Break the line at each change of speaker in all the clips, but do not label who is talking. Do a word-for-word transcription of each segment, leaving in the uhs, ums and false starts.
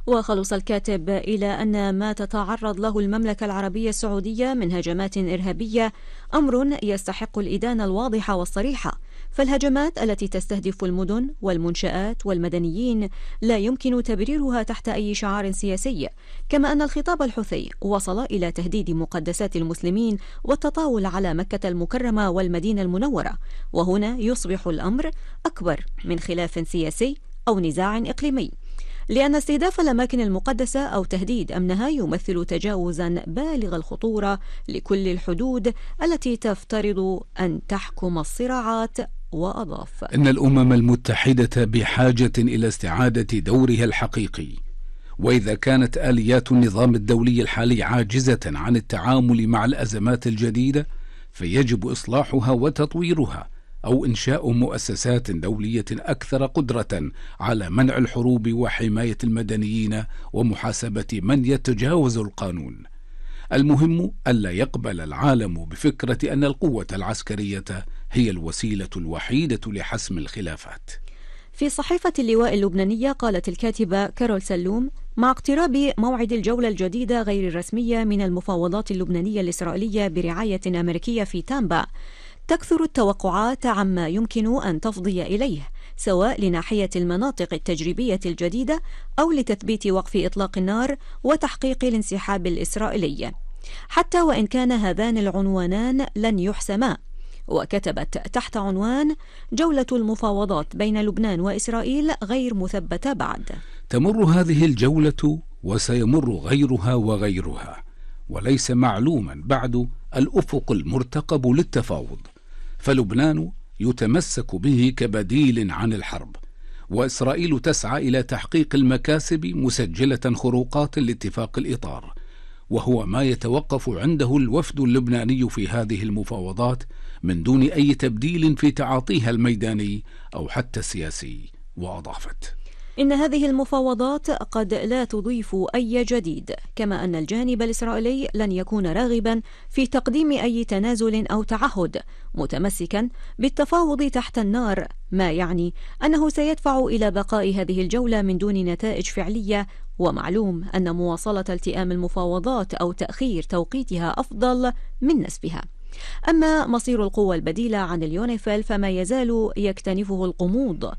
وخلص الكاتب إلى أن ما تتعرض له المملكة العربية السعودية من هجمات إرهابية أمر يستحق الإدانة الواضحة والصريحة، فالهجمات التي تستهدف المدن والمنشآت والمدنيين لا يمكن تبريرها تحت أي شعار سياسي، كما أن الخطاب الحوثي وصل إلى تهديد مقدسات المسلمين والتطاول على مكة المكرمة والمدينة المنورة، وهنا يصبح الأمر أكبر من خلاف سياسي أو نزاع إقليمي، لأن استهداف الأماكن المقدسة أو تهديد أمنها يمثل تجاوزا بالغ الخطورة لكل الحدود التي تفترض أن تحكم الصراعات. وأضاف:
إن الأمم المتحدة بحاجة إلى استعادة دورها الحقيقي، وإذا كانت آليات النظام الدولي الحالي عاجزة عن التعامل مع الأزمات الجديدة فيجب إصلاحها وتطويرها، أو إنشاء مؤسسات دولية أكثر قدرة على منع الحروب وحماية المدنيين ومحاسبة من يتجاوز القانون. المهم ألا يقبل العالم بفكرة أن القوة العسكرية هي الوسيلة الوحيدة لحسم الخلافات.
في صحيفة اللواء اللبنانية قالت الكاتبة كارول سلوم: مع اقتراب موعد الجولة الجديدة غير الرسمية من المفاوضات اللبنانية الإسرائيلية برعاية أمريكية في تامبا، تكثر التوقعات عما يمكن أن تفضي إليه، سواء لناحية المناطق التجريبية الجديدة أو لتثبيت وقف إطلاق النار وتحقيق الانسحاب الإسرائيلي، حتى وإن كان هذان العنوانان لن يحسما. وكتبت تحت عنوان: جولة المفاوضات بين لبنان وإسرائيل غير مثبتة بعد.
تمر هذه الجولة وسيمر غيرها وغيرها، وليس معلوما بعد الأفق المرتقب للتفاوض، فلبنان يتمسك به كبديل عن الحرب، وإسرائيل تسعى إلى تحقيق المكاسب مسجلة خروقات لاتفاق الإطار، وهو ما يتوقف عنده الوفد اللبناني في هذه المفاوضات من دون أي تبديل في تعاطيها الميداني أو حتى السياسي. وأضافت:
إن هذه المفاوضات قد لا تضيف أي جديد، كما أن الجانب الإسرائيلي لن يكون راغبا في تقديم أي تنازل أو تعهد، متمسكا بالتفاوض تحت النار، ما يعني أنه سيدفع إلى بقاء هذه الجولة من دون نتائج فعلية. ومعلوم أن مواصلة التئام المفاوضات أو تأخير توقيتها أفضل من نسبها. أما مصير القوى البديلة عن اليونيفيل فما يزال يكتنفه الغموض،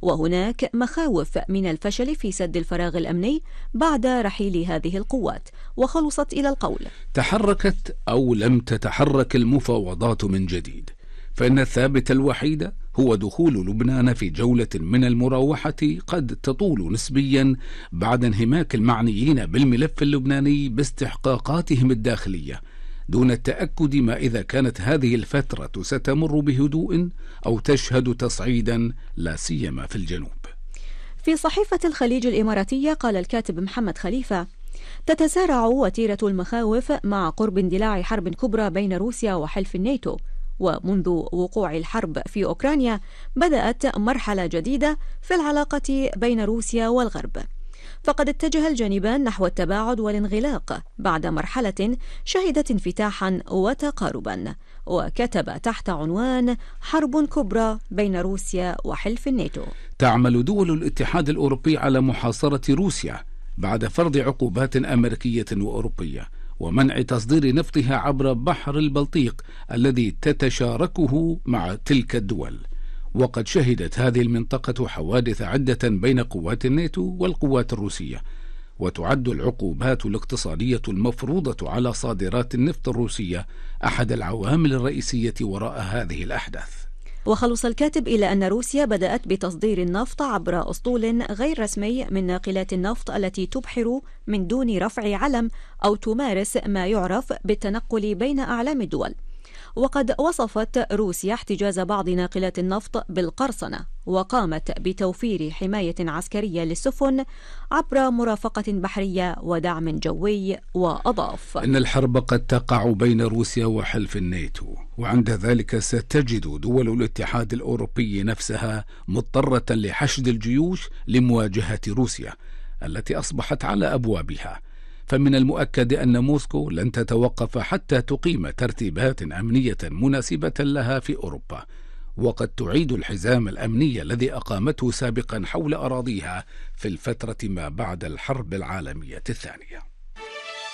وهناك مخاوف من الفشل في سد الفراغ الأمني بعد رحيل هذه القوات. وخلصت إلى القول:
تحركت أو لم تتحرك المفاوضات من جديد، فإن الثابت الوحيد هو دخول لبنان في جولة من المراوحة قد تطول نسبيا بعد انهماك المعنيين بالملف اللبناني باستحقاقاتهم الداخلية، دون التأكد ما إذا كانت هذه الفترة ستمر بهدوء أو تشهد تصعيدا لا سيما في الجنوب.
في صحيفة الخليج الإماراتية قال الكاتب محمد خليفة: تتسارع وتيرة المخاوف مع قرب اندلاع حرب كبرى بين روسيا وحلف الناتو، ومنذ وقوع الحرب في أوكرانيا بدأت مرحلة جديدة في العلاقة بين روسيا والغرب، فقد اتجه الجانبان نحو التباعد والانغلاق بعد مرحلة شهدت انفتاحا وتقاربا. وكتب تحت عنوان: حرب كبرى بين روسيا وحلف الناتو.
تعمل دول الاتحاد الأوروبي على محاصرة روسيا بعد فرض عقوبات أمريكية وأوروبية ومنع تصدير نفطها عبر بحر البلطيق الذي تتشاركه مع تلك الدول. وقد شهدت هذه المنطقة حوادث عدة بين قوات الناتو والقوات الروسية، وتعد العقوبات الاقتصادية المفروضة على صادرات النفط الروسية أحد العوامل الرئيسية وراء هذه الأحداث.
وخلص الكاتب إلى أن روسيا بدأت بتصدير النفط عبر أسطول غير رسمي من ناقلات النفط التي تبحر من دون رفع علم أو تمارس ما يعرف بالتنقل بين أعلام الدول. وقد وصفت روسيا احتجاز بعض ناقلات النفط بالقرصنة، وقامت بتوفير حماية عسكرية للسفن عبر مرافقة بحرية ودعم جوي. وأضاف:
إن الحرب قد تقع بين روسيا وحلف الناتو، وعند ذلك ستجد دول الاتحاد الأوروبي نفسها مضطرة لحشد الجيوش لمواجهة روسيا التي أصبحت على أبوابها. فمن المؤكد أن موسكو لن تتوقف حتى تقيم ترتيبات أمنية مناسبة لها في أوروبا، وقد تعيد الحزام الأمني الذي أقامته سابقا حول أراضيها في الفترة ما بعد الحرب العالمية الثانية.